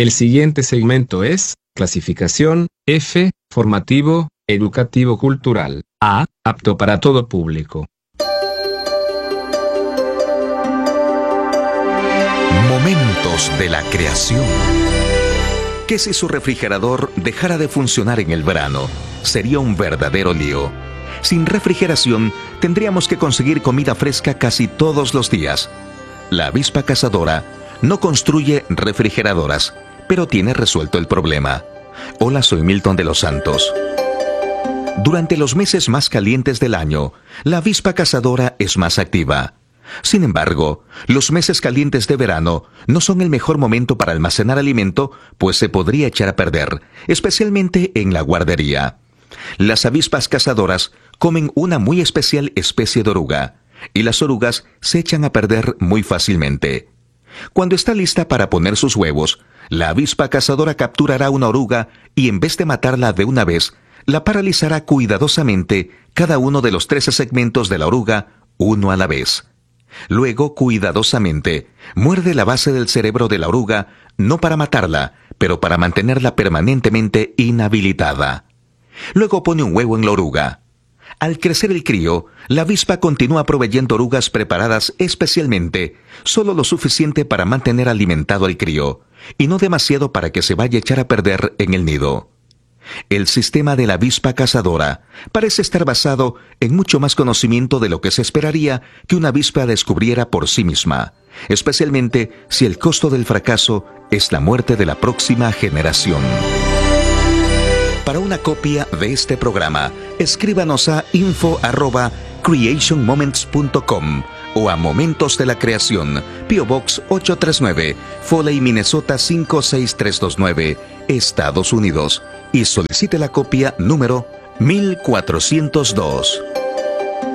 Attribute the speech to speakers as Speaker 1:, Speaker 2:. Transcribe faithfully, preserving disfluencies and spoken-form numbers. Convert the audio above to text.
Speaker 1: El siguiente segmento es clasificación F, formativo, educativo cultural. A, apto para todo público.
Speaker 2: Momentos de la creación. ¿Qué si su refrigerador dejara de funcionar en el verano? Sería un verdadero lío. Sin refrigeración, tendríamos que conseguir comida fresca casi todos los días. La avispa cazadora no construye refrigeradoras, pero tiene resuelto el problema. Hola, soy Milton de los Santos. Durante los meses más calientes del año, la avispa cazadora es más activa. Sin embargo, los meses calientes de verano no son el mejor momento para almacenar alimento, pues se podría echar a perder, especialmente en la guardería. Las avispas cazadoras comen una muy especial especie de oruga, y las orugas se echan a perder muy fácilmente. Cuando está lista para poner sus huevos, la avispa cazadora capturará una oruga y en vez de matarla de una vez, la paralizará cuidadosamente cada uno de los trece segmentos de la oruga, uno a la vez. Luego, cuidadosamente, muerde la base del cerebro de la oruga, no para matarla, pero para mantenerla permanentemente inhabilitada. Luego pone un huevo en la oruga. Al crecer el crío, la avispa continúa proveyendo orugas preparadas especialmente, solo lo suficiente para mantener alimentado al crío, y no demasiado para que se vaya a echar a perder en el nido. El sistema de la avispa cazadora parece estar basado en mucho más conocimiento de lo que se esperaría que una avispa descubriera por sí misma, especialmente si el costo del fracaso es la muerte de la próxima generación. Para una copia de este programa, escríbanos a info arroba creation moments punto com o a Momentos de la Creación, P O Box ocho tres nueve, Foley, Minnesota cinco seis tres dos nueve, Estados Unidos, y solicite la copia número mil cuatrocientos dos.